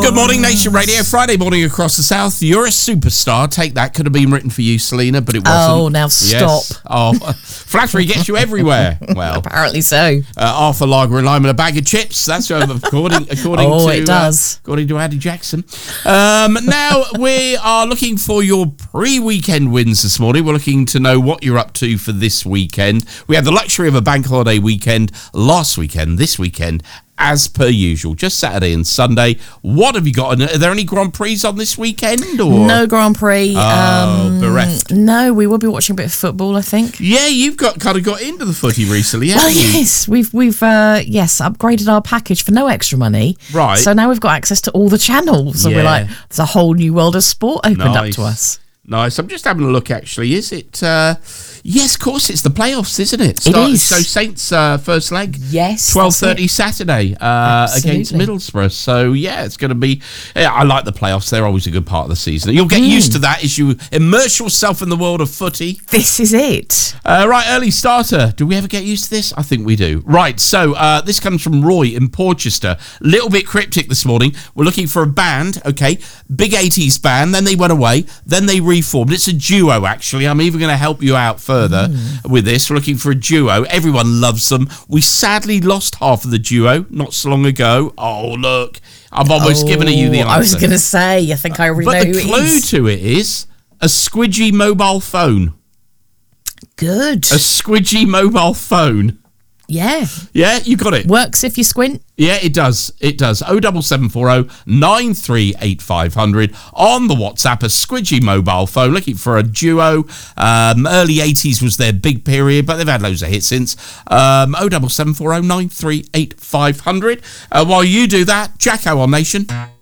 Good morning, Nation Radio. Friday morning across the south. You're a superstar. Take that. Could have been written for you, Selena, but it wasn't. Oh, now stop. Yes. Oh, flattery gets you everywhere. Well, apparently so. Arthur Lager and lime and a bag of chips. That's according oh, to it does. According to Andy Jackson. Now we are looking for your pre-weekend wins this morning. We're looking to know what you're up to for this weekend. We had the luxury of a bank holiday weekend last weekend. This weekend, as per usual, just Saturday and Sunday. What have you got? Are there any Grand Prix on this weekend? Or? No Grand Prix. Bereft. No, we will be watching a bit of football, I think. Yeah, you've kind of got into the footy recently, haven't you? Yes, we've upgraded our package for no extra money. Right. So now we've got access to all the channels. And we're like, there's a whole new world of sport opened up to us. Nice. I'm just having a look, actually. Is it... yes, of course, it's the playoffs, isn't it? It is. So Saints first leg. Yes. 12:30 Saturday against Middlesbrough. So, yeah, it's going to be... Yeah, I like the playoffs. They're always a good part of the season. You'll get used to that as you immerse yourself in the world of footy. This is it. Right, early starter. Do we ever get used to this? I think we do. Right, so this comes from Roy in Porchester. Little bit cryptic this morning. We're looking for a band, okay? Big 80s band. Then they went away. Then they reformed. It's a duo, actually. I'm even going to help you out further with this. We're looking for a duo. Everyone loves them. We sadly lost half of the duo not so long ago. Oh, look. I've almost given you the answer. I was going to say, I think I already know who it is. But the clue to it is a squidgy mobile phone. Good. A squidgy mobile phone. Yeah. Yeah, you got it. Works if you squint. Yeah, it does. It does. 07740 938 500 on the WhatsApp. A squidgy mobile phone. Looking for a duo. Early 80s was their big period, but they've had loads of hits since. 07740 938 500. While you do that, Jacko on Nation.